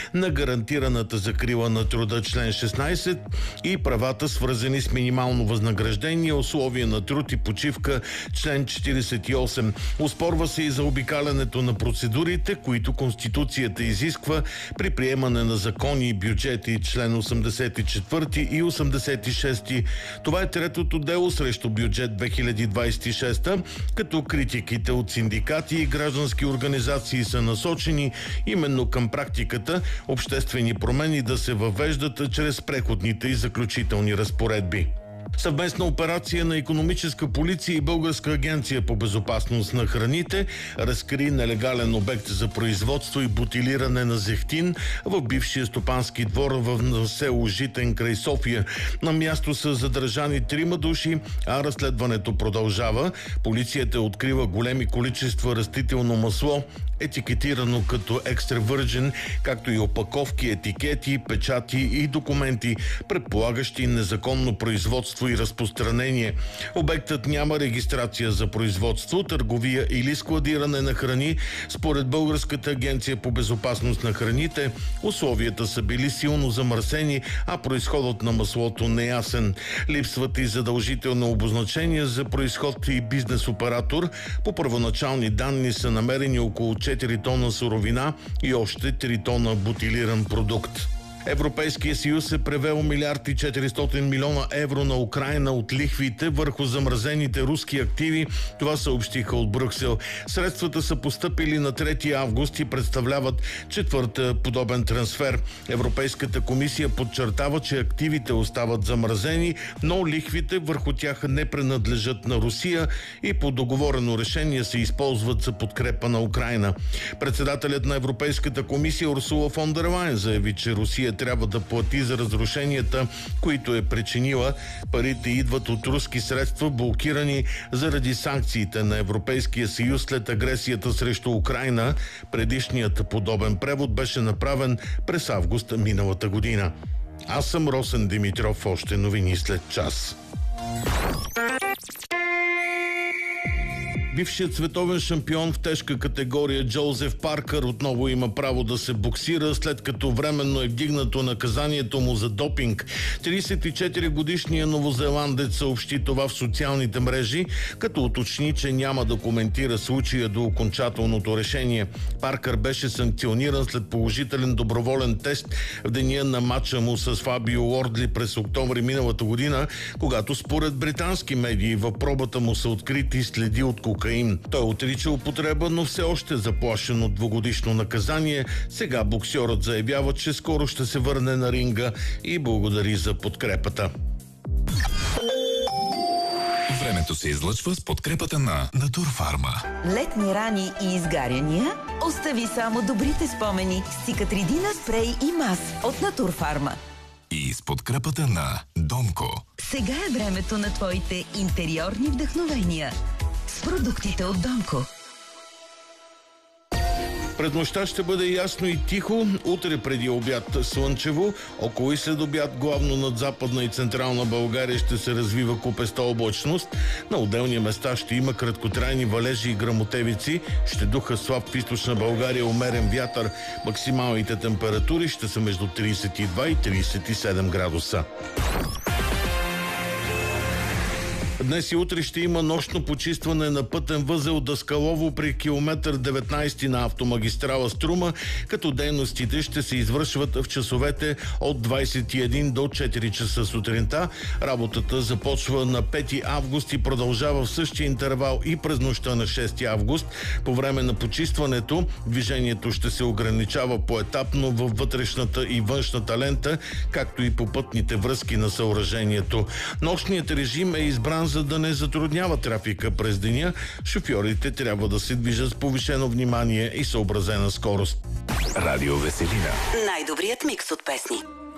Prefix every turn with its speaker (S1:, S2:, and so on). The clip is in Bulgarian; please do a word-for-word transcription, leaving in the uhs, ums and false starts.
S1: на гарантираната закрила на труда член шестнайсет и правата, свързани с минимално възнаграждение, условия на труд и почивка член четирийсет и осем. Оспорва се и заобикалянето на процедурите, които Конституцията изисква при приемане на закони и бюджети член осемдесет и четвърти и осемдесет и шести. Това е третото дело срещу бюджет две хиляди двайсет и шеста, като критиките от синдикати и граждански организации са насочени именно към практиката обществени промени да се въвеждат чрез преходните и заключителни разпоредби. Съвместна операция на икономическа полиция и Българска агенция по безопасност на храните разкри нелегален обект за производство и бутилиране на зехтин в бившия стопански двор в село Житен край София. На място са задържани трима души, а разследването продължава. Полицията открива големи количества растително масло, етикетирано като екстра върджен, както и опаковки, етикети, печати и документи, предполагащи незаконно производство и разпространение. Обектът няма регистрация за производство, търговия или складиране на храни. Според Българската агенция по безопасност на храните, условията са били силно замърсени, а произходът на маслото неясен. Липсват и задължително обозначения за произход и бизнес оператор. По първоначални данни са намерени около четири тона суровина и още три тона бутилиран продукт. Европейския съюз е превел милиард и четиристотин милиона евро на Украйна от лихвите върху замразените руски активи. Това съобщиха от Брюксел. Средствата са постъпили на трети август и представляват четвърта подобен трансфер. Европейската комисия подчертава, че активите остават замразени, но лихвите върху тях не принадлежат на Русия и по договорено решение се използват за подкрепа на Украйна. Председателят на Европейската комисия Урсула фон дер Лайен заяви, че Русия трябва да плати за разрушенията, които е причинила. Парите идват от руски средства, блокирани заради санкциите на Европейския съюз след агресията срещу Украйна. Предишният подобен превод беше направен през август миналата година. Аз съм Росен Димитров. Още новини след час. Бившият световен шампион в тежка категория Джозеф Паркър отново има право да се боксира, след като временно е вдигнато наказанието му за допинг. трийсет и четири годишният новозеландец съобщи това в социалните мрежи, като уточни, че няма да коментира случая до окончателното решение. Паркър беше санкциониран след положителен доброволен тест в деня на матча му с Фабио Уордли през октомври миналата година, когато според британски медии в пробата му са открити следи от кокаин. Той отрича употреба, но все още е заплашен от двугодишно наказание. Сега боксьорът заявява, че скоро ще се върне на ринга и благодари за подкрепата.
S2: Времето се излъчва с подкрепата на Натурфарма.
S3: Летни рани и изгаряния? Остави само добрите спомени с Цикатридина спрей и мас от Натурфарма.
S2: И с подкрепата на Домко.
S3: Сега е времето на твоите интериорни вдъхновения с продуктите от Домко.
S1: Пред нощта ще бъде ясно и тихо, утре преди обяд слънчево, около и след обяд главно над Западна и Централна България ще се развива купеста облачност. На отделни места ще има краткотрайни валежи и гръмотевици, ще духа слаб в източна България умерен вятър. Максималните температури ще са между трийсет и два и трийсет и седем градуса. Днес и утре ще има нощно почистване на пътен възел Даскалово при километър деветнайсети на автомагистрала Струма, като дейностите ще се извършват в часовете от двайсет и един до четири часа сутринта. Работата започва на пети август и продължава в същия интервал и през нощта на шести август. По време на почистването движението ще се ограничава поетапно във вътрешната и външната лента, както и по пътните връзки на съоръжението. Нощният режим е избран за да не затруднява трафика през деня. Шофьорите трябва да се движат с повишено внимание и съобразена скорост.
S2: Радио Веселина.
S3: Най-добрият микс от песни.